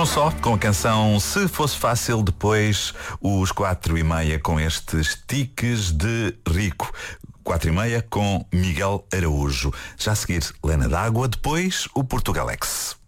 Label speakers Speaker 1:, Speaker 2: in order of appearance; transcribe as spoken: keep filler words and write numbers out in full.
Speaker 1: João Só, com a canção Se Fosse Fácil, depois os quatro e meia com estes tiques de rico. Quatro e meia com Miguel Araújo. Já a seguir, Lena D'Água, depois o Portugalex.